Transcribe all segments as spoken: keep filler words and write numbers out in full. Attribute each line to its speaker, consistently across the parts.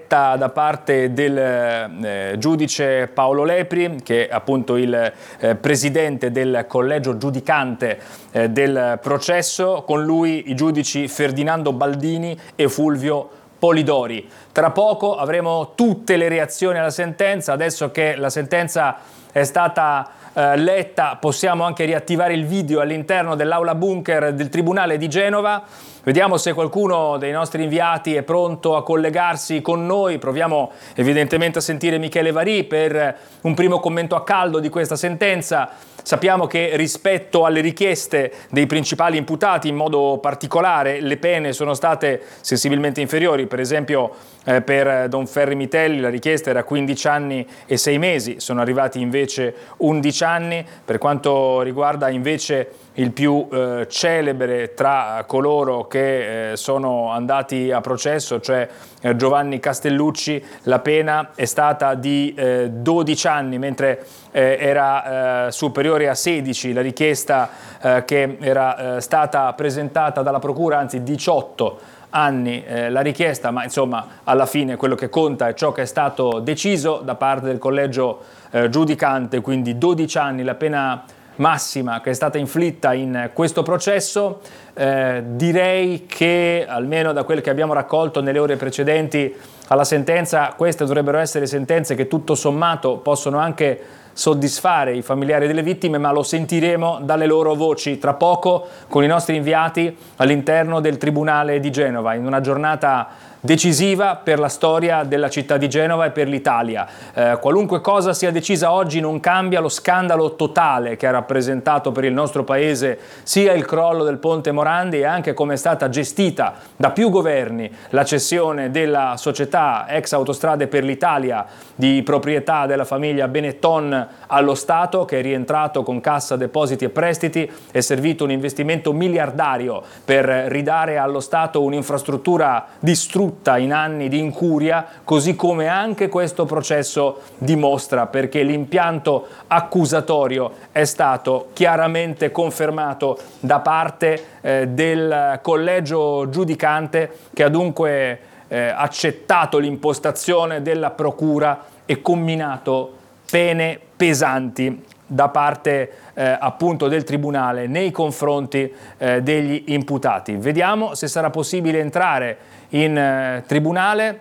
Speaker 1: letta da parte del eh, giudice Paolo Lepri, che è appunto il eh, presidente del collegio giudicante eh, del processo, con lui i giudici Ferdinando Baldini e Fulvio Polidori. Tra poco avremo tutte le reazioni alla sentenza. Adesso che la sentenza è stata eh, letta, possiamo anche riattivare il video all'interno dell'aula bunker del Tribunale di Genova. Vediamo se qualcuno dei nostri inviati è pronto a collegarsi con noi. Proviamo evidentemente a sentire Michele Varì per un primo commento a caldo di questa sentenza. Sappiamo che rispetto alle richieste dei principali imputati, in modo particolare, le pene sono state sensibilmente inferiori. Per esempio eh, per Don Ferri Mitelli la richiesta era quindici anni e sei mesi, sono arrivati invece undici anni. Per quanto riguarda invece il più eh, celebre tra coloro che eh, sono andati a processo, cioè eh, Giovanni Castellucci, la pena è stata di eh, dodici anni, mentre eh, era eh, superiore a sedici la richiesta eh, che era eh, stata presentata dalla procura, anzi diciotto anni eh, la richiesta, ma insomma alla fine quello che conta è ciò che è stato deciso da parte del collegio eh, giudicante, quindi dodici anni la pena massima che è stata inflitta in questo processo. Eh, direi che, almeno da quel che abbiamo raccolto nelle ore precedenti alla sentenza, queste dovrebbero essere sentenze che tutto sommato possono anche soddisfare i familiari delle vittime, ma lo sentiremo dalle loro voci tra poco con i nostri inviati all'interno del Tribunale di Genova, in una giornata decisiva per la storia della città di Genova e per l'Italia. Eh, qualunque cosa sia decisa oggi non cambia lo scandalo totale che ha rappresentato per il nostro paese sia il crollo del Ponte Morandi e anche come è stata gestita da più governi la cessione della società ex Autostrade per l'Italia di proprietà della famiglia Benetton allo Stato, che è rientrato con Cassa Depositi e Prestiti, è servito un investimento miliardario per ridare allo Stato un'infrastruttura distrutta in anni di incuria, così come anche questo processo dimostra, perché l'impianto accusatorio è stato chiaramente confermato da parte eh, del collegio giudicante, che ha dunque eh, accettato l'impostazione della procura e comminato pene pesanti da parte eh, appunto del Tribunale nei confronti eh, degli imputati. Vediamo se sarà possibile entrare in eh, Tribunale.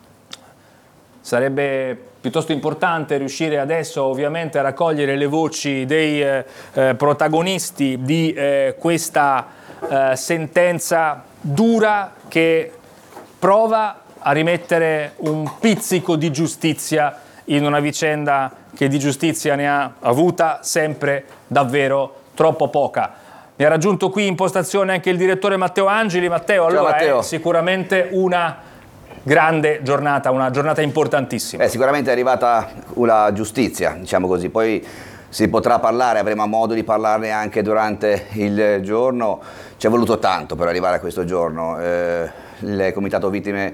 Speaker 1: Sarebbe piuttosto importante riuscire adesso ovviamente a raccogliere le voci dei eh, eh, protagonisti di eh, questa eh, sentenza dura, che prova a rimettere un pizzico di giustizia in una vicenda che di giustizia ne ha avuta sempre davvero troppo poca. Mi ha raggiunto qui in postazione anche il direttore Matteo Angeli. Matteo, allora Ciao, Matteo. È sicuramente una grande giornata, una giornata importantissima.
Speaker 2: Eh, sicuramente è arrivata la giustizia, diciamo così, poi si potrà parlare, avremo modo di parlarne anche durante il giorno. Ci è voluto tanto per arrivare a questo giorno. Eh, il Comitato Vittime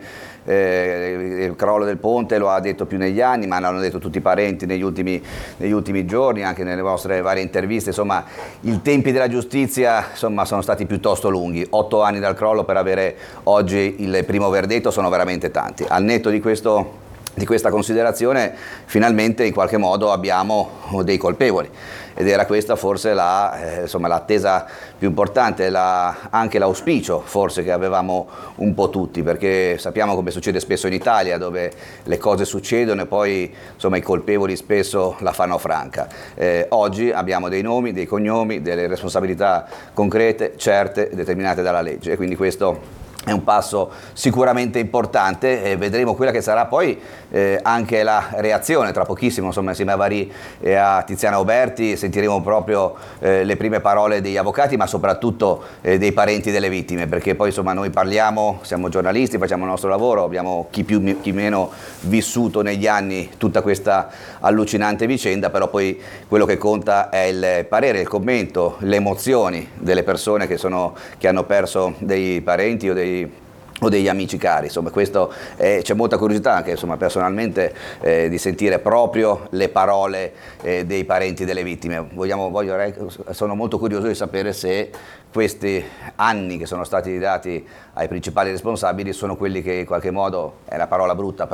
Speaker 2: eh, il crollo del ponte lo ha detto più negli anni, ma l'hanno detto tutti i parenti negli ultimi, negli ultimi giorni, anche nelle vostre varie interviste. Insomma, i tempi della giustizia insomma, sono stati piuttosto lunghi. Otto anni dal crollo per avere oggi il primo verdetto sono veramente tanti. Al netto di questo di questa considerazione, finalmente in qualche modo abbiamo dei colpevoli, ed era questa forse la, eh, insomma, l'attesa più importante, la, anche l'auspicio forse che avevamo un po' tutti, perché sappiamo come succede spesso in Italia, dove le cose succedono e poi insomma, i colpevoli spesso la fanno franca. Eh, oggi abbiamo dei nomi, dei cognomi, delle responsabilità concrete, certe, determinate dalla legge, e quindi questo è un passo sicuramente importante, e vedremo quella che sarà poi eh, anche la reazione tra pochissimo, insomma, insieme a Varì e a Tiziana Oberti sentiremo proprio eh, le prime parole degli avvocati, ma soprattutto eh, dei parenti delle vittime, perché poi insomma noi parliamo, siamo giornalisti, facciamo il nostro lavoro, abbiamo chi più chi meno vissuto negli anni tutta questa allucinante vicenda, però poi quello che conta è il parere, il commento, le emozioni delle persone che, sono, che hanno perso dei parenti o dei o degli amici cari. Insomma, questo eh, c'è molta curiosità anche insomma, personalmente eh, di sentire proprio le parole eh, dei parenti delle vittime. Vogliamo, voglio, sono molto curioso di sapere se questi anni che sono stati dati ai principali responsabili sono quelli che in qualche modo, è una parola brutta,